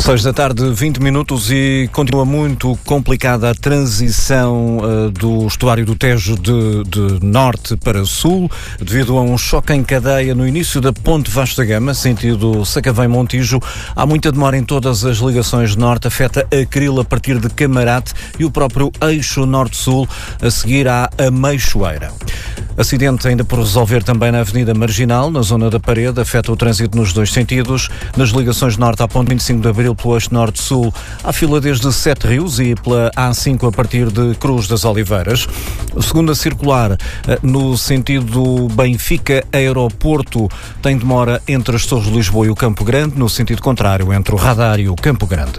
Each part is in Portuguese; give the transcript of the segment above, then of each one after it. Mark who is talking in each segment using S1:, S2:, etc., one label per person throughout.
S1: 6h20 e continua muito complicada a transição do estuário do Tejo de norte para sul, devido a um choque em cadeia no início da Ponte Vasco da Gama, sentido Sacavém-Montijo. Há muita demora em todas as ligações norte, afeta a Cril a partir de Camarate e o próprio eixo norte-sul, a seguir à Ameixoeira. Acidente ainda por resolver também na Avenida Marginal, na zona da Parede, afeta o trânsito nos dois sentidos. Nas ligações norte à Ponte 25 de Abril pelo eixo norte-sul, há fila desde Sete Rios e pela A5 a partir de Cruz das Oliveiras. Segunda circular, no sentido Benfica-Aeroporto, tem demora entre as Torres de Lisboa e o Campo Grande, no sentido contrário, entre o Radar e o Campo Grande.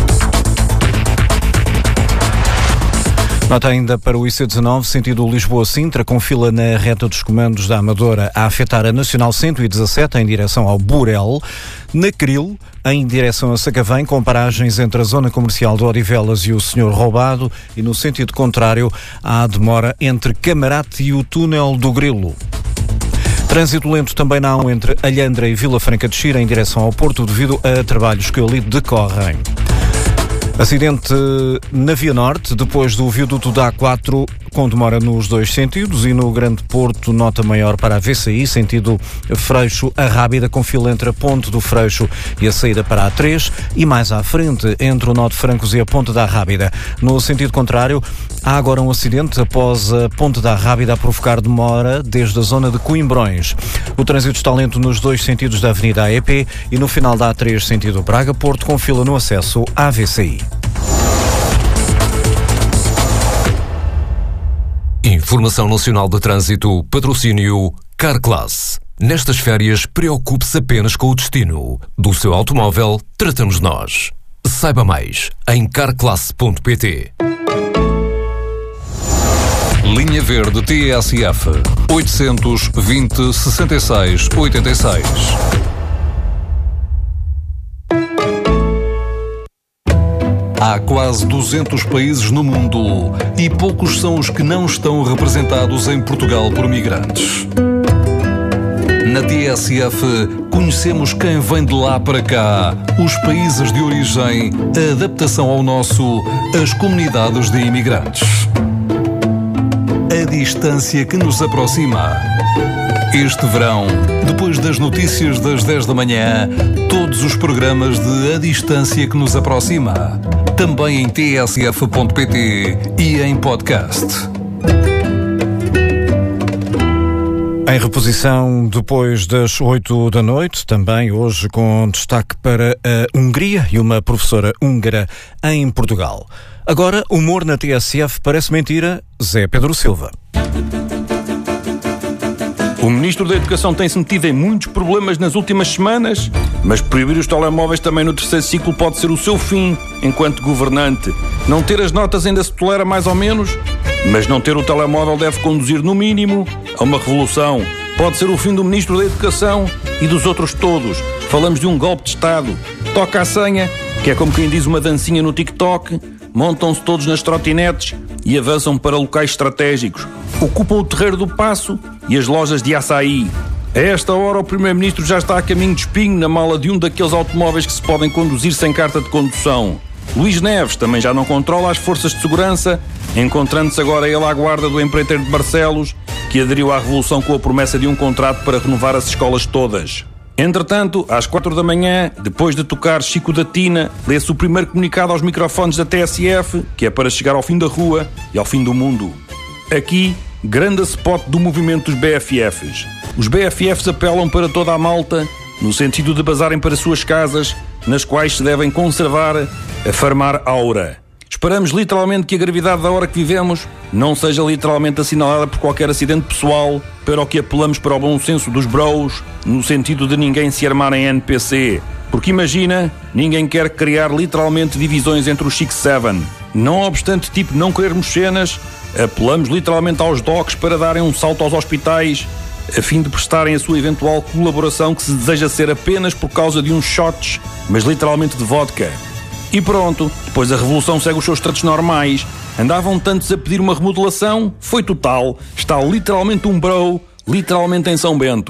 S1: Nota ainda para o IC19, sentido Lisboa-Sintra, com fila na reta dos comandos da Amadora a afetar a Nacional 117 em direção ao Burel. Na Cril, em direção a Sacavém, com paragens entre a zona comercial de Odivelas e o Senhor Roubado, e no sentido contrário, há demora entre Camarate e o Túnel do Grilo. Trânsito lento também na A1 entre Alhandra e Vila Franca de Xira em direção ao Porto, devido a trabalhos que ali decorrem. Acidente na Via Norte, depois do viaduto da A4, com demora nos dois sentidos, e no Grande Porto, nota maior para a VCI, sentido Freixo a Rábida, com fila entre a Ponte do Freixo e a saída para a A3, e mais à frente, entre o Nó de Francos e a Ponte da Rábida. No sentido contrário, há agora um acidente após a Ponte da Rábida a provocar demora desde a zona de Coimbrões. O trânsito está lento nos dois sentidos da Avenida AEP e no final da A3, sentido Braga-Porto, com fila no acesso à VCI.
S2: Informação Nacional de Trânsito, patrocínio Carclass. Nestas férias, preocupe-se apenas com o destino. Do seu automóvel, tratamos nós. Saiba mais em carclass.pt. Linha Verde TSF 820-66-86. Há quase 200 países no mundo e poucos são os que não estão representados em Portugal por migrantes. Na TSF, conhecemos quem vem de lá para cá, os países de origem, a adaptação ao nosso, as comunidades de imigrantes. A distância que nos aproxima. Este verão, depois das notícias das 10 da manhã, todos os programas de A Distância que nos aproxima. Também em tsf.pt e em podcast.
S1: Em reposição depois das 8 da noite, também hoje com destaque para a Hungria e uma professora húngara em Portugal. Agora, humor na TSF parece mentira, Zé Pedro Silva.
S3: O Ministro da Educação tem-se metido em muitos problemas nas últimas semanas, mas proibir os telemóveis também no terceiro ciclo pode ser o seu fim enquanto governante. Não ter as notas ainda se tolera mais ou menos, mas não ter o telemóvel deve conduzir no mínimo a uma revolução. Pode ser o fim do Ministro da Educação e dos outros todos. Falamos de um golpe de Estado. Toca a senha, que é como quem diz uma dancinha no TikTok, montam-se todos nas trotinetes e avançam para locais estratégicos. Ocupam o terreiro do Paço e as lojas de açaí. A esta hora o Primeiro-Ministro já está a caminho de Espinho na mala de um daqueles automóveis que se podem conduzir sem carta de condução. Luís Neves também já não controla as forças de segurança, encontrando-se agora ele à guarda do empreiteiro de Barcelos, que aderiu à revolução com a promessa de um contrato para renovar as escolas todas. Entretanto, às 4 da manhã, depois de tocar Chico da Tina, lê-se o primeiro comunicado aos microfones da TSF, que é para chegar ao fim da rua e ao fim do mundo. Aqui, grande spot do movimento dos BFFs. Os BFFs apelam para toda a malta, no sentido de bazarem para suas casas, nas quais se devem conservar a farmar aura. Esperamos literalmente que a gravidade da hora que vivemos não seja literalmente assinalada por qualquer acidente pessoal, para o que apelamos para o bom senso dos bros, no sentido de ninguém se armar em NPC. Porque imagina, ninguém quer criar literalmente divisões entre os Chic 7. Não obstante tipo não querermos cenas, apelamos literalmente aos docs para darem um salto aos hospitais, a fim de prestarem a sua eventual colaboração que se deseja ser apenas por causa de uns shots, mas literalmente de vodka. E pronto, depois a revolução segue os seus tratos normais. Andavam tantos a pedir uma remodelação, foi total, está literalmente um bro, literalmente em São Bento.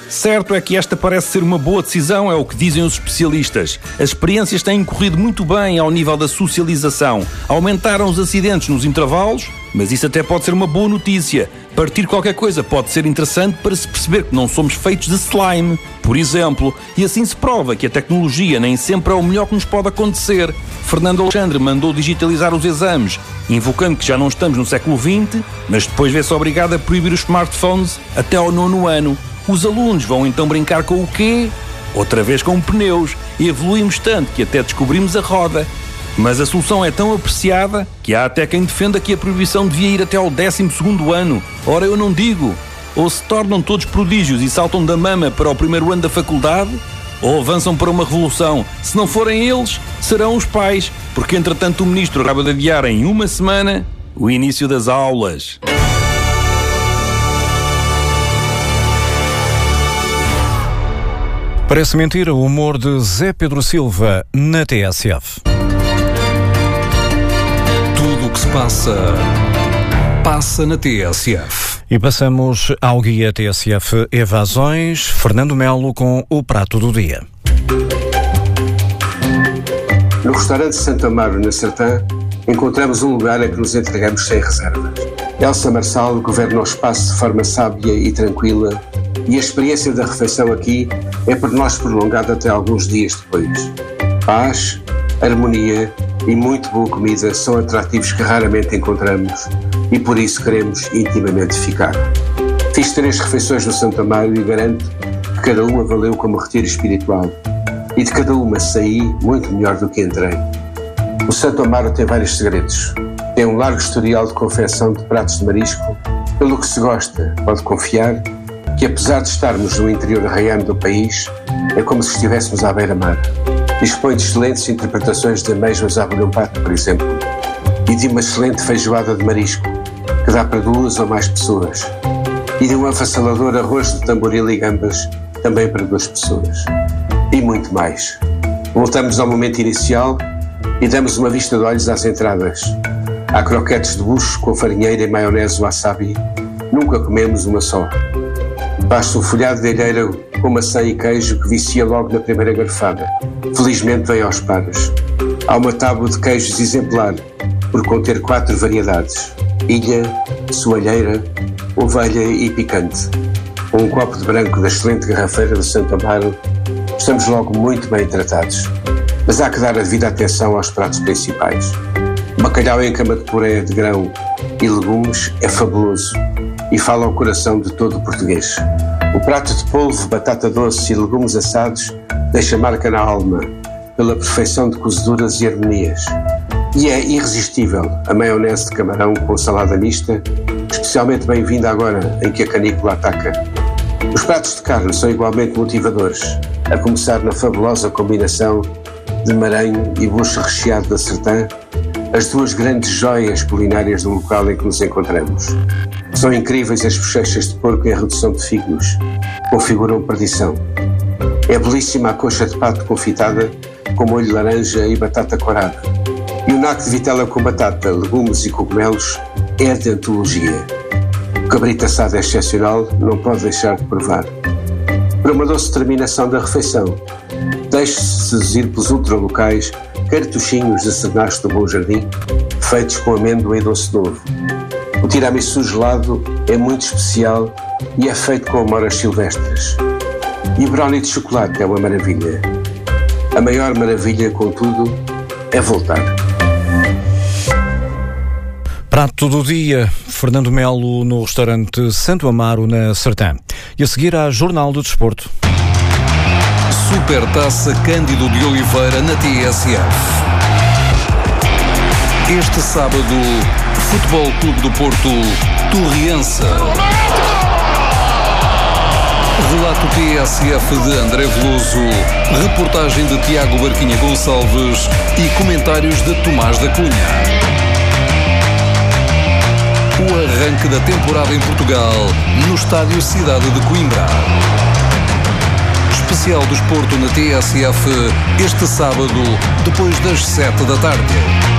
S3: Certo é que esta parece ser uma boa decisão, é o que dizem os especialistas. As experiências têm corrido muito bem ao nível da socialização. Aumentaram os acidentes nos intervalos, mas isso até pode ser uma boa notícia. Partir qualquer coisa pode ser interessante para se perceber que não somos feitos de slime, por exemplo, e assim se prova que a tecnologia nem sempre é o melhor que nos pode acontecer. Fernando Alexandre mandou digitalizar os exames, invocando que já não estamos no século XX, mas depois vê-se obrigado a proibir os smartphones até ao 9º ano. Os alunos vão então brincar com o quê? Outra vez com pneus, e evoluímos tanto que até descobrimos a roda. Mas a solução é tão apreciada que há até quem defenda que a proibição devia ir até ao 12º ano. Ora, eu não digo. Ou se tornam todos prodígios e saltam da mama para o 1º ano da faculdade, ou avançam para uma revolução. Se não forem eles, serão os pais, porque entretanto o ministro acaba de adiar em uma semana o início das aulas.
S1: Parece mentira o humor de Zé Pedro Silva na TSF.
S2: Tudo o que se passa na TSF.
S1: E passamos ao guia TSF Evasões, Fernando Melo com o prato do dia.
S4: No restaurante Santo Amaro, na Sertã, encontramos um lugar a que nos entregamos sem reservas. Elsa Marçal governa o espaço de forma sábia e tranquila, e a experiência da refeição aqui é por nós prolongada até alguns dias depois. Paz, harmonia e muito boa comida são atrativos que raramente encontramos e por isso queremos intimamente ficar. Fiz 3 refeições no Santo Amaro e garanto que cada uma valeu como retiro espiritual e de cada uma saí muito melhor do que entrei. O Santo Amaro tem vários segredos. Tem um largo historial de confecção de pratos de marisco, pelo que se gosta, pode confiar que apesar de estarmos no interior arraiano do país, é como se estivéssemos à beira-mar. Dispõe de excelentes interpretações de amêijoas à bolhão pato, por exemplo, e de uma excelente feijoada de marisco, que dá para 2 ou mais pessoas, e de um avassalador arroz de tamboril e gambas, também para 2 pessoas. E muito mais. Voltamos ao momento inicial e damos uma vista de olhos às entradas. Há croquetes de bucho com farinheira e maionese wasabi. Nunca comemos uma só. Basta um folhado de alheira com maçã e queijo que vicia logo na primeira garfada. Felizmente vem aos pares. Há uma tábua de queijos exemplar, por conter 4 variedades: ilha, soalheira, ovelha e picante. Com um copo de branco da excelente garrafeira do Santo Amaro, estamos logo muito bem tratados. Mas há que dar a devida atenção aos pratos principais. Bacalhau em cama de puré de grão e legumes é fabuloso e fala ao coração de todo o português. O prato de polvo, batata doce e legumes assados deixa marca na alma pela perfeição de cozeduras e harmonias. E é irresistível a maionese de camarão com salada mista, especialmente bem-vinda agora em que a canícula ataca. Os pratos de carne são igualmente motivadores, a começar na fabulosa combinação de maranho e bucho recheado da Sertã, as 2 grandes joias culinárias do local em que nos encontramos. São incríveis as bochechas de porco em redução de figos, configuram perdição. É belíssima a coxa de pato confitada com molho de laranja e batata corada. E o naco de vitela com batata, legumes e cogumelos é de antologia. O cabrito assado é excepcional, não pode deixar de provar. Para uma doce terminação da refeição, deixe-se seduzir pelos ultralocais cartuchinhos de cenacho do Bom Jardim, feitos com amêndoa e doce novo. O tiramisu gelado é muito especial e é feito com amoras silvestres. E o brownie de chocolate é uma maravilha. A maior maravilha, contudo, é voltar.
S1: Prato do dia, Fernando Melo no restaurante Santo Amaro, na Sertã. E a seguir há Jornal do Desporto.
S2: Supertaça Cândido de Oliveira na TSF. Este sábado, Futebol Clube do Porto, Torriense. Relato TSF de André Veloso, reportagem de Tiago Barquinha Gonçalves e comentários de Tomás da Cunha. O arranque da temporada em Portugal, no estádio Cidade de Coimbra. Especial do Desporto na TSF, este sábado, depois das 7 da tarde.